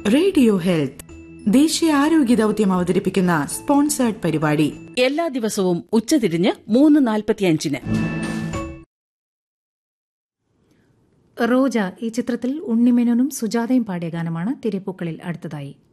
Radio health ദേശീയ ആരോഗ്യ ദൌത്യം അവതരിപ്പിക്കുന്ന സ്പോൺസേർഡ് പരിപാടി എല്ലാ ദിവസവും ഉച്ചതിരിഞ്ഞ് 3:45. റോജ ഈ ചിത്രത്തിൽ ഉണ്ണിമേനോനും സുജാതയും പാടിയ ഗാനമാണ് തിരപ്പൂക്കളിൽ അടുത്തതായി.